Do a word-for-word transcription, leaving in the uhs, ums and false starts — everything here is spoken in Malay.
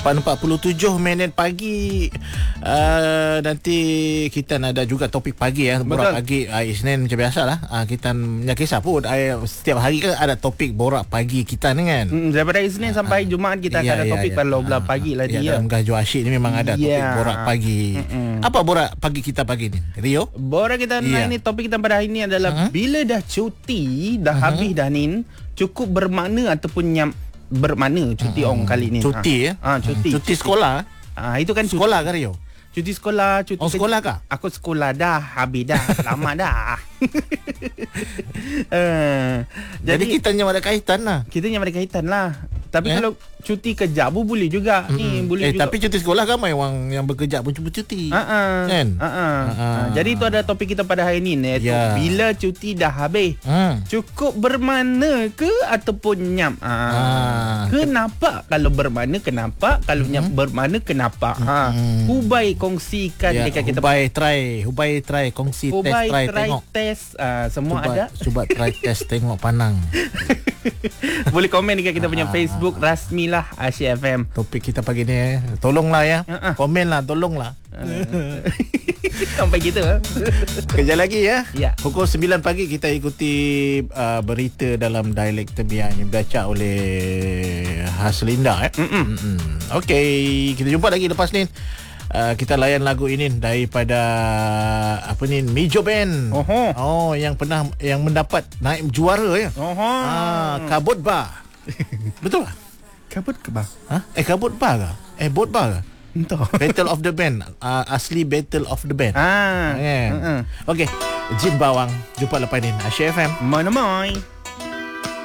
empat puluh tujuh minit pagi. uh, Nanti kita nak ada juga topik pagi ya. Borak pagi uh, Isnin macam biasa lah. uh, Kita punya kisah pun uh, setiap hari kan ada topik borak pagi kita ni kan. hmm, Daripada Isnin sampai Jumaat kita ya, akan ada ya, topik ya. pada uh, pagi lah ya, dia. Dalam Gaju Asyik ni memang ada topik ya. borak pagi. Mm-mm. Apa borak pagi kita pagi ni, Rio? Borak kita ya. ni topik kita pada hari ni adalah uh-huh. bila dah cuti, dah uh-huh. habis dah ni, cukup bermakna ataupun nyam bermakna cuti hmm. orang kali ni. Cuti ya? Ha, cuti. Hmm. Cuti sekolah. Ah, itu kan cuti. Sekolah ke Rio? Cuti sekolah, cuti. Oh, sekolah kah? Aku sekolah dah, habis dah, lama dah. uh, jadi, jadi kita yang ada kaitan lah. Kita yang ada kaitan lah. Tapi eh? kalau cuti kerja pun boleh juga. Mm-hmm. Ni boleh eh, juga. Tapi cuti sekolah ramai orang yang bekerja pun cuba cuti. Uh-uh. Kan? Uh-uh. Uh-uh. Uh, jadi itu ada topik kita pada hari ni, iaitu yeah. bila cuti dah habis. Hmm. Cukup bermakna ke ataupun nyam? Uh, ah. Kenapa? Kalau bermakna kenapa? Kalau hmm. nyam bermakna kenapa? Ha. Hmm. Hubai kongsikan yeah. dekat kita. Hubai try, Hubai try kongsi Hubai test try, try tengok. Test uh, semua cuba, ada. Cuba try test tengok panang. Boleh komen dekat kita punya Facebook Rasmilah Asyik F M. Topik kita pagi ni eh. Tolonglah ya. Uh-uh. Komen lah, tolonglah. Uh. Sampai gitu. Kejap lagi ya. Ya. Pukul sembilan pagi kita ikuti uh, berita dalam dialek Tebian yang dibaca oleh Haslinda eh. Okey, kita jumpa lagi lepas ni. Uh, kita layan lagu ini daripada apa ni, Mijo Band. Oho. Oh, yang pernah yang mendapat naik juara ya. Oho. Ah, Kabut Bar. Betul tak? Kabut ke bar? Ha? Eh Kabut Bar ke? Eh Bot Bar ke? Entah. Battle of the Band. Uh, asli Battle of the Band. Ah. Yeah. Uh-uh. Okey, Jin Bawang. Jumpa lepas ni Asyik F M. Mana mai.